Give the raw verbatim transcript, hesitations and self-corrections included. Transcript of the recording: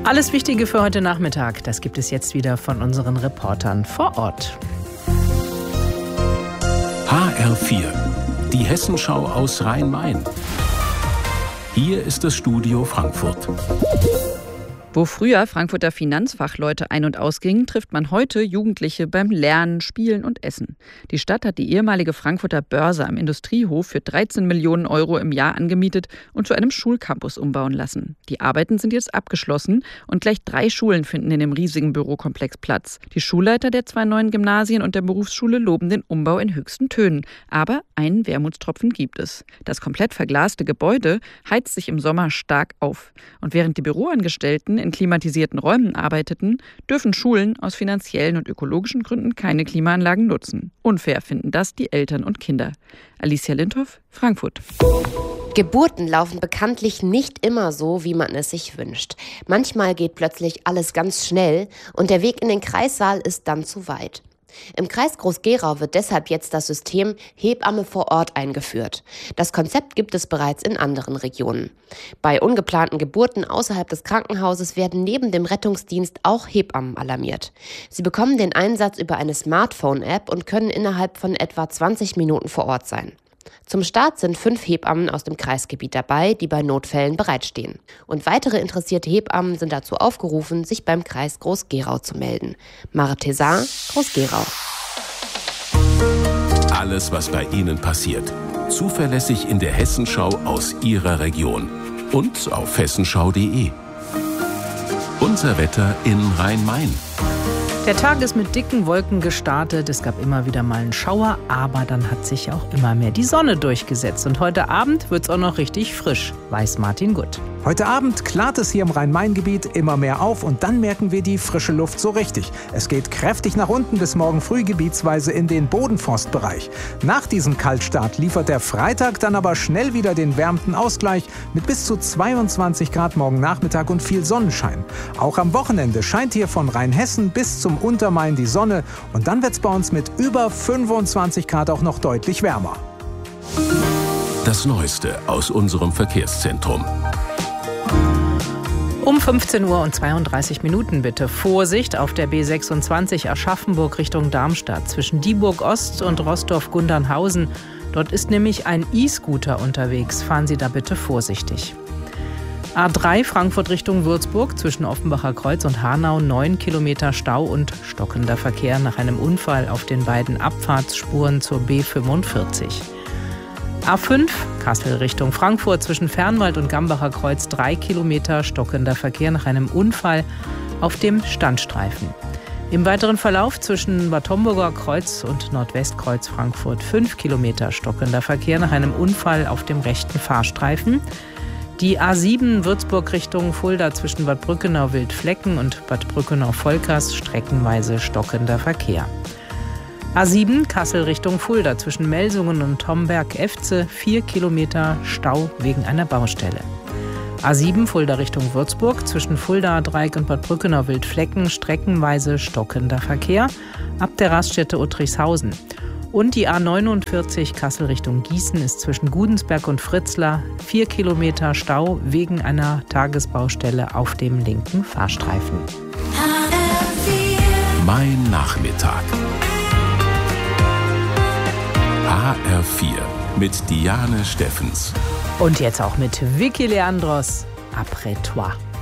Alles Wichtige für heute Nachmittag, das gibt es jetzt wieder von unseren Reportern vor Ort. H R vier, die Hessenschau aus Rhein-Main. Hier ist das Studio Frankfurt. Wo früher Frankfurter Finanzfachleute ein- und ausgingen, trifft man heute Jugendliche beim Lernen, Spielen und Essen. Die Stadt hat die ehemalige Frankfurter Börse am Industriehof für dreizehn Millionen Euro im Jahr angemietet und zu einem Schulcampus umbauen lassen. Die Arbeiten sind jetzt abgeschlossen und gleich drei Schulen finden in dem riesigen Bürokomplex Platz. Die Schulleiter der zwei neuen Gymnasien und der Berufsschule loben den Umbau in höchsten Tönen. Aber einen Wermutstropfen gibt es. Das komplett verglaste Gebäude heizt sich im Sommer stark auf. Und während die Büroangestellten in klimatisierten Räumen arbeiteten, dürfen Schulen aus finanziellen und ökologischen Gründen keine Klimaanlagen nutzen. Unfair finden das die Eltern und Kinder. Alicia Lindhoff, Frankfurt. Geburten laufen bekanntlich nicht immer so, wie man es sich wünscht. Manchmal geht plötzlich alles ganz schnell und der Weg in den Kreissaal ist dann zu weit. Im Kreis Groß-Gerau wird deshalb jetzt das System Hebamme vor Ort eingeführt. Das Konzept gibt es bereits in anderen Regionen. Bei ungeplanten Geburten außerhalb des Krankenhauses werden neben dem Rettungsdienst auch Hebammen alarmiert. Sie bekommen den Einsatz über eine Smartphone-App und können innerhalb von etwa zwanzig Minuten vor Ort sein. Zum Start sind fünf Hebammen aus dem Kreisgebiet dabei, die bei Notfällen bereitstehen. Und weitere interessierte Hebammen sind dazu aufgerufen, sich beim Kreis Groß-Gerau zu melden. Mare Tezar, Groß-Gerau. Alles, was bei Ihnen passiert, zuverlässig in der Hessenschau aus Ihrer Region und auf hessenschau punkt de. Unser Wetter in Rhein-Main. Der Tag ist mit dicken Wolken gestartet. Es gab immer wieder mal einen Schauer, aber dann hat sich auch immer mehr die Sonne durchgesetzt. Und heute Abend wird es auch noch richtig frisch, weiß Martin Gutt. Heute Abend klart es hier im Rhein-Main-Gebiet immer mehr auf und dann merken wir die frische Luft so richtig. Es geht kräftig nach unten bis morgen früh gebietsweise in den Bodenforstbereich. Nach diesem Kaltstart liefert der Freitag dann aber schnell wieder den wärmenden Ausgleich mit bis zu zweiundzwanzig Grad morgen Nachmittag und viel Sonnenschein. Auch am Wochenende scheint hier von Rheinhessen bis zum Untermain die Sonne und dann wird es bei uns mit über fünfundzwanzig Grad auch noch deutlich wärmer. Das Neueste aus unserem Verkehrszentrum. Um fünfzehn Uhr und zweiunddreißig Minuten bitte Vorsicht auf der B sechsundzwanzig Aschaffenburg Richtung Darmstadt zwischen Dieburg Ost und Rostow-Gundernhausen. Dort ist nämlich ein E-Scooter unterwegs. Fahren Sie da bitte vorsichtig. A drei Frankfurt Richtung Würzburg zwischen Offenbacher Kreuz und Hanau neun Kilometer Stau und stockender Verkehr nach einem Unfall auf den beiden Abfahrtsspuren zur B fünfundvierzig. A fünf Kassel Richtung Frankfurt zwischen Fernwald und Gambacher Kreuz drei Kilometer stockender Verkehr nach einem Unfall auf dem Standstreifen. Im weiteren Verlauf zwischen Bad Homburger Kreuz und Nordwestkreuz Frankfurt fünf Kilometer stockender Verkehr nach einem Unfall auf dem rechten Fahrstreifen. Die A sieben Würzburg Richtung Fulda zwischen Bad Brückenau-Wildflecken und Bad Brückenau-Volkers streckenweise stockender Verkehr. A sieben Kassel Richtung Fulda zwischen Melsungen und Homberg-Efze vier Kilometer Stau wegen einer Baustelle. A sieben Fulda Richtung Würzburg zwischen Fulda-Dreieck und Bad Brückenau-Wildflecken streckenweise stockender Verkehr ab der Raststätte Uttrichshausen. Und die A neunundvierzig Kassel Richtung Gießen ist zwischen Gudensberg und Fritzlar vier Kilometer Stau wegen einer Tagesbaustelle auf dem linken Fahrstreifen. Mein Nachmittag. H R vier mit Diane Steffens. Und jetzt auch mit Vicky Leandros, Après toi.